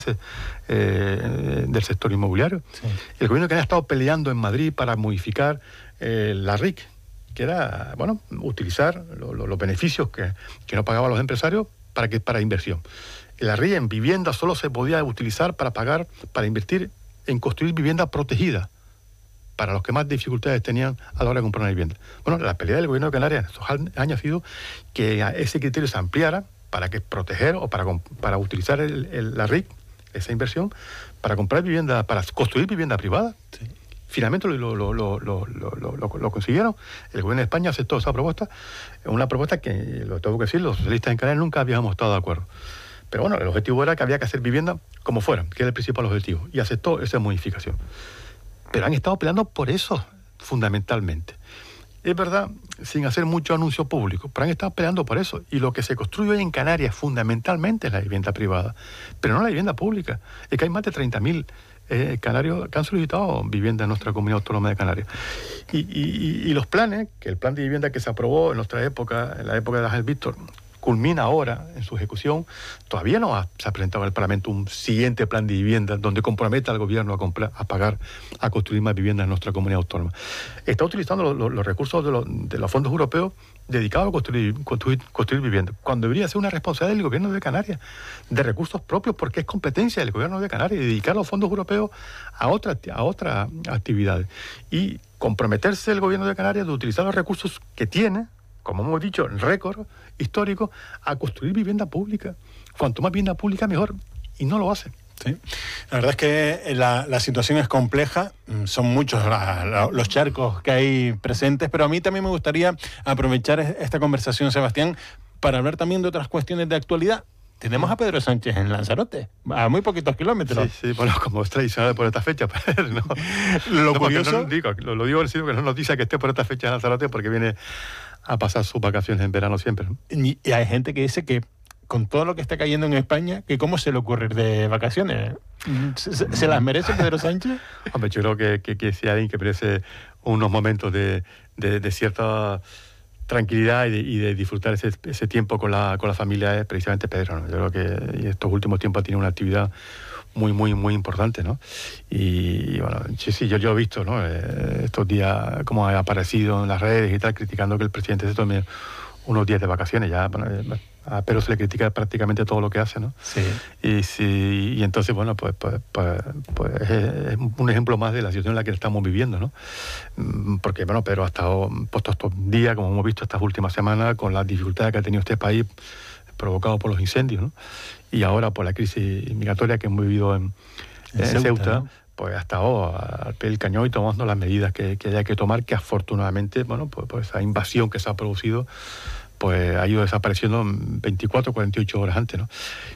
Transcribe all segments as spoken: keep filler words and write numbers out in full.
eh, del sector inmobiliario. Sí. El gobierno de Canarias ha estado peleando en Madrid para modificar eh, la R I C, que era, bueno, utilizar lo, lo, los beneficios que, que no pagaban los empresarios para, que, para inversión. La R I C en vivienda solo se podía utilizar para pagar, para invertir en construir vivienda protegida para los que más dificultades tenían a la hora de comprar una vivienda. Bueno, la pelea del gobierno de Canarias en estos años ha sido que ese criterio se ampliara para que proteger o para, para utilizar el, el, la R I C, esa inversión, para comprar vivienda, para construir vivienda privada. Sí. Finalmente lo, lo, lo, lo, lo, lo, lo, lo consiguieron. El gobierno de España aceptó esa propuesta, una propuesta que, lo tengo que decir, los socialistas en Canarias nunca habíamos estado de acuerdo. Pero bueno, el objetivo era que había que hacer vivienda como fuera, que era el principal objetivo, y aceptó esa modificación. Pero han estado peleando por eso, fundamentalmente. Es verdad, sin hacer mucho anuncio público, pero han estado peleando por eso. Y lo que se construye hoy en Canarias, fundamentalmente, es la vivienda privada, pero no la vivienda pública. Es que hay más de treinta mil eh, canarios que han solicitado vivienda en nuestra comunidad autónoma de Canarias. Y, y, y los planes, que el plan de vivienda que se aprobó en nuestra época, en la época de Ángel Víctor, culmina ahora en su ejecución, todavía no ha, se ha presentado al Parlamento un siguiente plan de vivienda donde comprometa al gobierno a, comprar, a pagar, a construir más viviendas en nuestra comunidad autónoma. Está utilizando los, los, los recursos de los, de los fondos europeos dedicados a construir, construir, construir viviendas, cuando debería ser una responsabilidad del gobierno de Canarias, de recursos propios, porque es competencia del gobierno de Canarias, y dedicar los fondos europeos a otras a otra actividades. Y comprometerse el gobierno de Canarias de utilizar los recursos que tiene, como hemos dicho, récord histórico, a construir vivienda pública. Cuanto más vivienda pública, mejor. Y no lo hace. Sí. La verdad es que la, la situación es compleja. Son muchos la, la, los charcos que hay presentes, pero a mí también me gustaría aprovechar esta conversación, Sebastián, para hablar también de otras cuestiones de actualidad. Tenemos a Pedro Sánchez en Lanzarote, a muy poquitos kilómetros. Sí, sí, bueno, como es tradicional por esta fecha. Pero no, lo no, curioso... No, digo, lo, lo digo en el sitio que no nos dice que esté por esta fecha en Lanzarote porque viene a pasar sus vacaciones en verano siempre, ¿no? Y, y hay gente que dice que con todo lo que está cayendo en España, que cómo se le ocurre ir de vacaciones. ¿Se, se, ¿se las merece Pedro Sánchez? Hombre, yo creo que, que, que si hay alguien que merece unos momentos de, de, de cierta tranquilidad y de, y de disfrutar ese, ese tiempo con la, con la familia es precisamente Pedro, ¿no? Yo creo que en estos últimos tiempos ha tenido una actividad muy, muy, muy importante, ¿no? Y, y bueno, sí, sí, yo, yo he visto, ¿no? Eh, estos días cómo ha aparecido en las redes y tal, criticando que el presidente se tome unos días de vacaciones. Ya, bueno, a Pedro se le critica prácticamente todo lo que hace, ¿no? Sí. Y, sí, y entonces, bueno, pues, pues, pues, pues es un ejemplo más de la situación en la que estamos viviendo, ¿no? Porque, bueno, Pedro ha estado puesto estos días, como hemos visto estas últimas semanas, con las dificultades que ha tenido este país provocado por los incendios, ¿no? Y ahora por la crisis migratoria que hemos vivido en, en, en Ceuta, Ceuta ¿no? Pues ha estado al pie del cañón y tomando las medidas que, que haya que tomar, que afortunadamente, bueno, pues, pues esa invasión que se ha producido, pues ha ido desapareciendo veinticuatro, cuarenta y ocho horas antes, ¿no?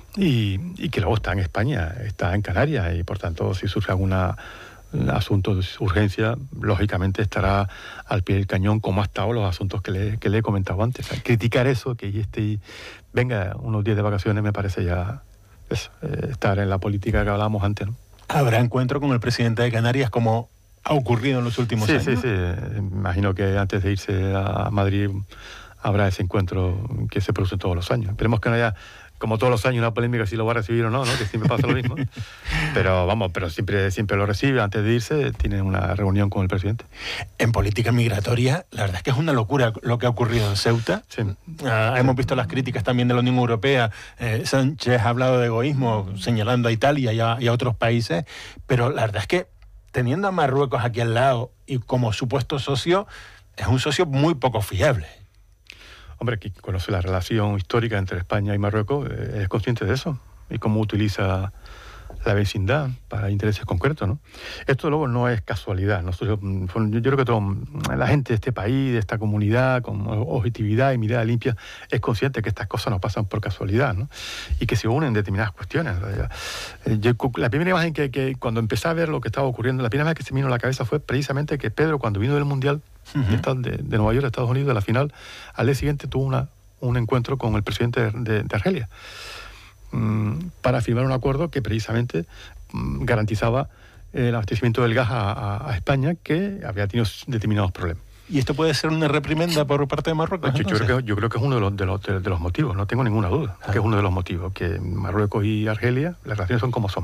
Y, y que luego está en España, está en Canarias, y por tanto, si surge alguna asunto de urgencia, lógicamente estará al pie del cañón, como ha estado los asuntos que le, que le he comentado antes. O sea, criticar eso, que este venga unos días de vacaciones, me parece ya eso, eh, estar en la política que hablábamos antes, ¿no? ¿Habrá encuentro con el presidente de Canarias como ha ocurrido en los últimos sí, años? Sí, sí, sí. Imagino que antes de irse a Madrid habrá ese encuentro que se produce todos los años. Esperemos que no haya, como todos los años, una polémica si lo va a recibir o no, ¿no? Que siempre pasa lo mismo. Pero vamos, pero siempre, siempre lo recibe. Antes de irse, tiene una reunión con el presidente. En política migratoria, la verdad es que es una locura lo que ha ocurrido en Ceuta. Sí. Uh, hemos visto las críticas también de la Unión Europea. Eh, Sánchez ha hablado de egoísmo, señalando a Italia y a, y a otros países. Pero la verdad es que, teniendo a Marruecos aquí al lado y como supuesto socio, es un socio muy poco fiable. Hombre, que conoce la relación histórica entre España y Marruecos, eh, es consciente de eso y cómo utiliza la vecindad para intereses concretos, ¿no? Esto luego no es casualidad. Nosotros, yo, yo creo que todo, la gente de este país, de esta comunidad, con objetividad y mirada limpia, es consciente que estas cosas no pasan por casualidad, ¿no? Y que se unen determinadas cuestiones. Yo, la primera imagen que, que cuando empecé a ver lo que estaba ocurriendo, la primera vez que se me vino a la cabeza fue precisamente que Pedro, cuando vino del Mundial uh-huh. de, de Nueva York a Estados Unidos, de la final, al día siguiente tuvo una, un encuentro con el presidente de, de, de Argelia, para firmar un acuerdo que precisamente garantizaba el abastecimiento del gas a, a, a España, que había tenido determinados problemas. ¿Y esto puede ser una reprimenda por parte de Marruecos? Yo, yo, creo que, yo creo que es uno de los, de, los, de los motivos, no tengo ninguna duda, ah. que es uno de los motivos, que Marruecos y Argelia, las relaciones son como son.